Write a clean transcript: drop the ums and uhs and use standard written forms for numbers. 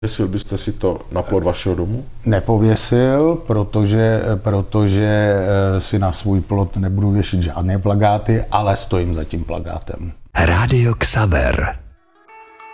Věsil byste si to na plot vašeho domu? Nepověsil, protože si na svůj plot nebudu věšit žádné plakáty, ale stojím za tím plakátem. Rádio Xaver.